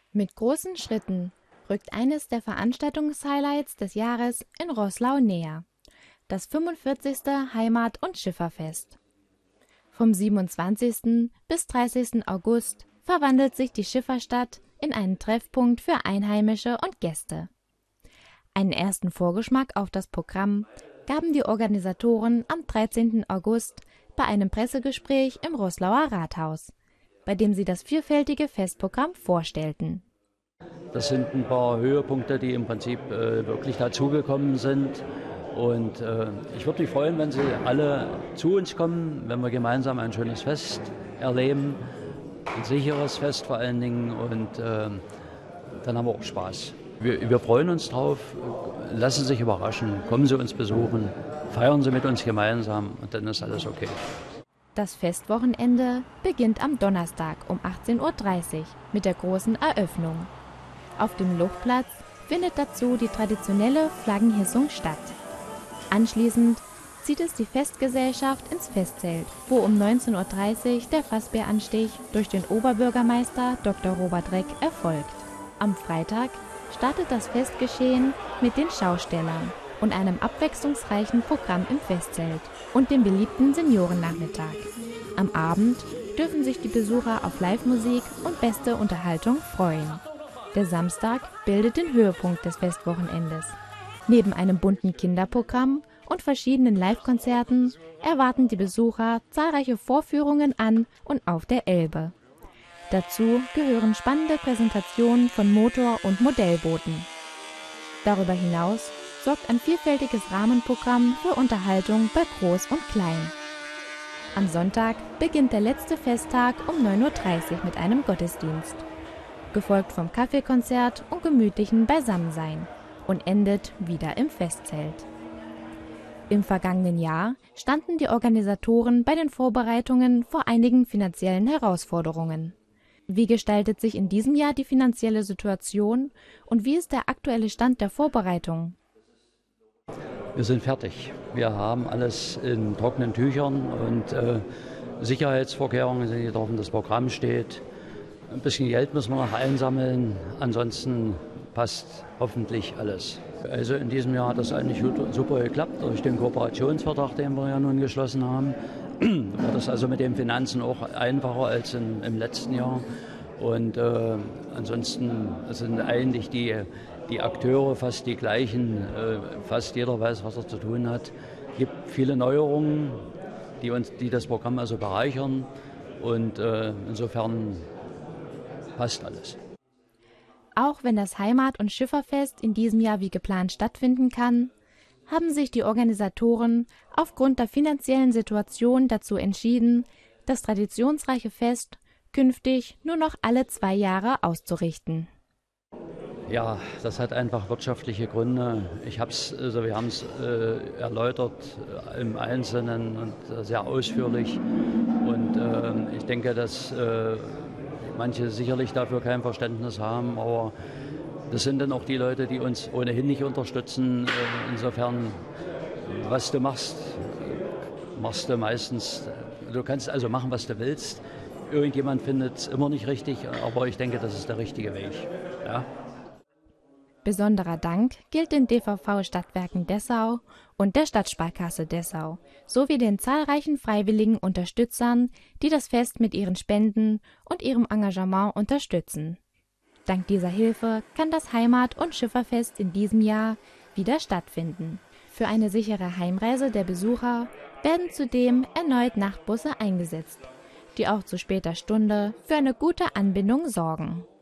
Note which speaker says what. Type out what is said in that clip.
Speaker 1: Mit großen Schritten rückt eines der Veranstaltungshighlights des Jahres in Roßlau näher: das 45. Heimat- und Schifferfest. Vom 27. bis 30. August verwandelt sich die Schifferstadt in einen Treffpunkt für Einheimische und Gäste. Einen ersten Vorgeschmack auf das Programm gaben die Organisatoren am 13. August bei einem Pressegespräch im Roßlauer Rathaus, bei dem sie das vielfältige Festprogramm vorstellten.
Speaker 2: Das sind ein paar Höhepunkte, die im Prinzip wirklich dazugekommen sind. Und ich würde mich freuen, wenn Sie alle zu uns kommen, wenn wir gemeinsam ein schönes Fest erleben, ein sicheres Fest vor allen Dingen, und dann haben wir auch Spaß. Wir freuen uns drauf, lassen Sie sich überraschen, kommen Sie uns besuchen, feiern Sie mit uns gemeinsam und dann ist alles okay.
Speaker 1: Das Festwochenende beginnt am Donnerstag um 18:30 Uhr mit der großen Eröffnung. Auf dem Luftplatz findet dazu die traditionelle Flaggenhissung statt. Anschließend zieht es die Festgesellschaft ins Festzelt, wo um 19:30 Uhr der Fassbieranstich durch den Oberbürgermeister Dr. Robert Reck erfolgt. Am Freitag startet das Festgeschehen mit den Schaustellern und einem abwechslungsreichen Programm im Festzelt und dem beliebten Seniorennachmittag. Am Abend dürfen sich die Besucher auf Live-Musik und beste Unterhaltung freuen. Der Samstag bildet den Höhepunkt des Festwochenendes. Neben einem bunten Kinderprogramm und verschiedenen Live-Konzerten erwarten die Besucher zahlreiche Vorführungen an und auf der Elbe. Dazu gehören spannende Präsentationen von Motor- und Modellbooten. Darüber hinaus sorgt ein vielfältiges Rahmenprogramm für Unterhaltung bei Groß und Klein. Am Sonntag beginnt der letzte Festtag um 9:30 Uhr mit einem Gottesdienst, gefolgt vom Kaffeekonzert und gemütlichen Beisammensein, und endet wieder im Festzelt. Im vergangenen Jahr standen die Organisatoren bei den Vorbereitungen vor einigen finanziellen Herausforderungen. Wie gestaltet sich in diesem Jahr die finanzielle Situation und wie ist der aktuelle Stand der Vorbereitung?
Speaker 2: Wir sind fertig. Wir haben alles in trockenen Tüchern und Sicherheitsvorkehrungen sind getroffen, das Programm steht. Ein bisschen Geld müssen wir noch einsammeln, ansonsten passt hoffentlich alles. Also in diesem Jahr hat das eigentlich super geklappt durch den Kooperationsvertrag, den wir ja nun geschlossen haben. War das also mit den Finanzen auch einfacher als im letzten Jahr. Und ansonsten sind eigentlich die Akteure fast die gleichen. Fast jeder weiß, was er zu tun hat. Es gibt viele Neuerungen, die das Programm also bereichern. Und insofern passt alles.
Speaker 1: Auch wenn das Heimat- und Schifferfest in diesem Jahr wie geplant stattfinden kann, haben sich die Organisatoren aufgrund der finanziellen Situation dazu entschieden, das traditionsreiche Fest künftig nur noch alle 2 Jahre auszurichten.
Speaker 2: Ja, das hat einfach wirtschaftliche Gründe. Wir haben es erläutert im Einzelnen und sehr ausführlich. Und ich denke, dass manche sicherlich dafür kein Verständnis haben, aber das sind dann auch die Leute, die uns ohnehin nicht unterstützen. Insofern, was du machst, machst du meistens. Du kannst also machen, was du willst. Irgendjemand findet es immer nicht richtig, aber ich denke, das ist der richtige Weg. Ja?
Speaker 1: Besonderer Dank gilt den DVV Stadtwerken Dessau und der Stadtsparkasse Dessau sowie den zahlreichen freiwilligen Unterstützern, die das Fest mit ihren Spenden und ihrem Engagement unterstützen. Dank dieser Hilfe kann das Heimat- und Schifferfest in diesem Jahr wieder stattfinden. Für eine sichere Heimreise der Besucher werden zudem erneut Nachtbusse eingesetzt, die auch zu später Stunde für eine gute Anbindung sorgen.